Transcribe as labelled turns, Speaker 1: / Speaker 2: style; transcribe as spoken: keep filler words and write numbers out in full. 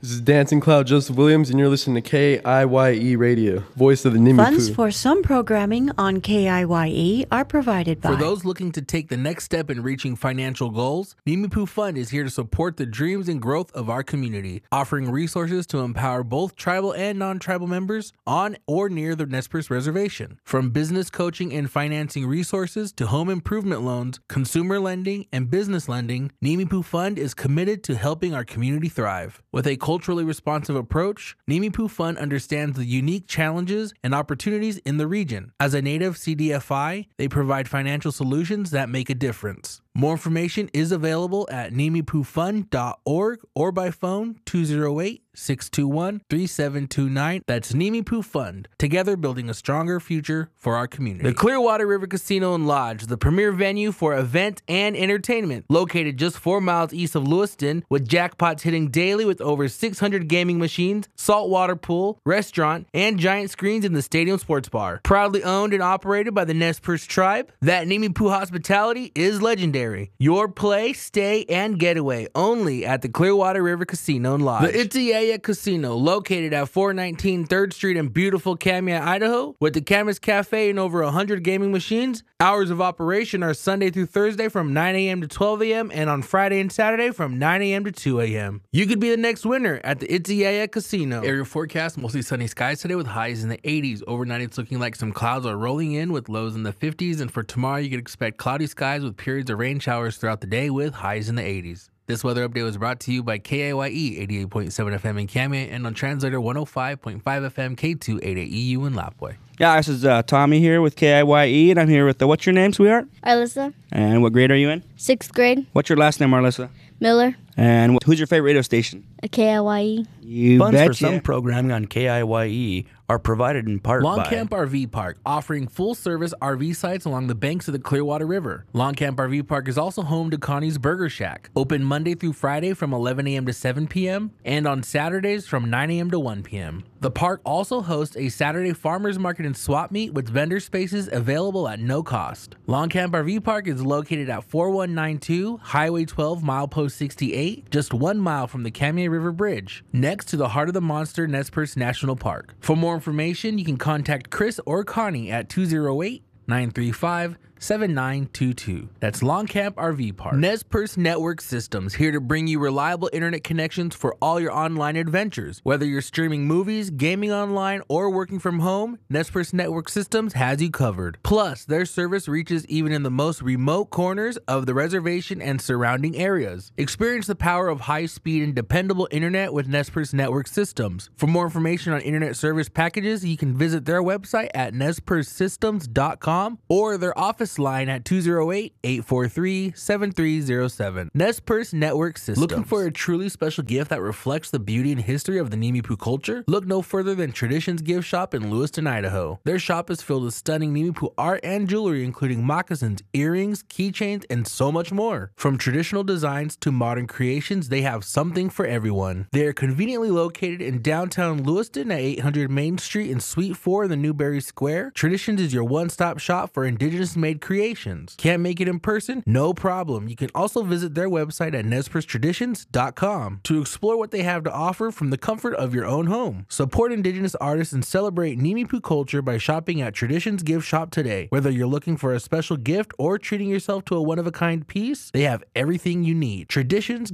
Speaker 1: This is Dancing Cloud Joseph Williams, and you're listening to K I Y E Radio, voice of the Nimi
Speaker 2: Funds
Speaker 1: Poo.
Speaker 2: for some programming on K I Y E are provided by...
Speaker 3: For those looking to take the next step in reaching financial goals, Nimi Poo Fund is here to support the dreams and growth of our community, offering resources to empower both tribal and non-tribal members on or near the Nez Perce Reservation. From business coaching and financing resources to home improvement loans, consumer lending, and business lending, Nimi Poo Fund is committed to helping our community thrive. With a culturally responsive approach, Nimi Poo Fund understands the unique challenges and opportunities in the region. As a native C D F I, they provide financial solutions that make a difference. More information is available at nimi poo fund dot org or by phone two oh eight, six two one, three seven two nine. That's Nimi Poo Fund, together building a stronger future for our community. The Clearwater River Casino and Lodge, the premier venue for event and entertainment, located just four miles east of Lewiston, with jackpots hitting daily with over six hundred gaming machines, saltwater pool, restaurant, and giant screens in the stadium sports bar. Proudly owned and operated by the Nez Perce tribe, that Nimi Poo hospitality is legendary. Your play, stay, and getaway only at the Clearwater River Casino and Lodge. The Itiyaya Casino, located at four nineteen third Street in beautiful Kamiah, Idaho, with the Camas Cafe and over one hundred gaming machines. Hours of operation are Sunday through Thursday from nine a.m. to twelve a.m. and on Friday and Saturday from nine a.m. to two a.m. You could be the next winner at the Itiyaya Casino. Area forecast, mostly sunny skies today with highs in the eighties. Overnight, it's looking like some clouds are rolling in with lows in the fifties. And for tomorrow, you can expect cloudy skies with periods of rain showers throughout the day with highs in the eighties. This weather update was brought to you by K A Y E eighty-eight point seven F M in Kamiah and on Translator one oh five point five F M K two eighty-eight E U in Lapwai.
Speaker 4: Yeah, this is uh, Tommy here with K I Y E, and I'm here with the, what's your name, sweetheart?
Speaker 5: Arlissa.
Speaker 4: And what grade are you in?
Speaker 5: Sixth grade.
Speaker 4: What's your last name, Arlissa?
Speaker 5: Miller.
Speaker 4: And wh- who's your favorite radio station?
Speaker 5: A K I Y E.
Speaker 4: You
Speaker 6: Funds
Speaker 4: betcha.
Speaker 6: for some programming on K I Y E are provided in part
Speaker 3: Long
Speaker 6: by
Speaker 3: Camp R V Park, offering full-service R V sites along the banks of the Clearwater River. Long Camp R V Park is also home to Connie's Burger Shack, open Monday through Friday from eleven a.m. to seven p.m. and on Saturdays from nine a.m. to one p.m. The park also hosts a Saturday farmers market and swap meet with vendor spaces available at no cost. Long Camp R V Park is located at forty-one ninety-two Highway twelve, milepost sixty-eight, just one mile from the Kamiah River Bridge, next to the Heart of the Monster Nez Perce National Park. For more information, you can contact Chris or Connie at two oh eight, nine three five, seven nine two two. That's Long Camp R V Park. Nez Perce Network Systems, here to bring you reliable internet connections for all your online adventures. Whether you're streaming movies, gaming online, or working from home, Nez Perce Network Systems has you covered. Plus, their service reaches even in the most remote corners of the reservation and surrounding areas. Experience the power of high-speed and dependable internet with Nez Perce Network Systems. For more information on internet service packages, you can visit their website at nez perce systems dot com or their office line at two oh eight, eight four three, seven three oh seven. Nez Perce Network Systems. Looking for a truly special gift that reflects the beauty and history of the Nimi Poo culture? Look no further than Traditions Gift Shop in Lewiston, Idaho. Their shop is filled with stunning Nimi Poo art and jewelry, including moccasins, earrings, keychains, and so much more. From traditional designs to modern creations, they have something for everyone. They are conveniently located in downtown Lewiston at eight hundred Main Street in Suite four in the Newberry Square. Traditions is your one-stop shop for indigenous-made creations. Can't make it in person? No problem. You can also visit their website at nez perce traditions dot com to explore what they have to offer from the comfort of your own home. Support indigenous artists and celebrate Nimi Poo culture by shopping at Traditions Gift Shop today. Whether you're looking for a special gift or treating yourself to a one-of-a-kind piece, they have everything you need. Traditions